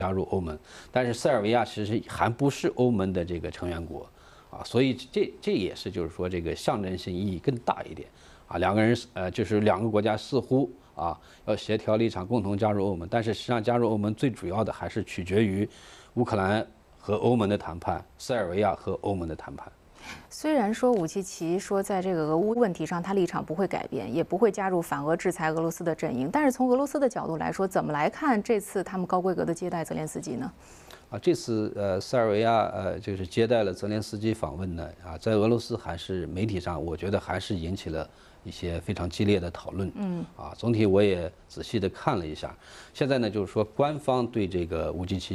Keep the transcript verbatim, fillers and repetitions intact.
加入欧盟，但是塞尔维亚其实还不是欧盟的这个成员国啊，所以这这也是就是说这个象征性意义更大一点啊。两个人呃就是两个国家似乎啊要协调立场，共同加入欧盟，但是实际上加入欧盟最主要的还是取决于乌克兰和欧盟的谈判，塞尔维亚和欧盟的谈判。 虽然说武契奇说在这个俄乌问题上他立场不会改变，也不会加入反俄制裁俄罗斯的阵营，但是从俄罗斯的角度来说，怎么来看这次他们高规格的接待泽连斯基呢？ 啊，这次呃塞尔维亚呃就是接待了泽连斯基访问呢啊，在俄罗斯还是媒体上，我觉得还是引起了一些非常激烈的讨论。嗯，啊，总体我也仔细的看了一下，现在呢就是说官方对这个乌基奇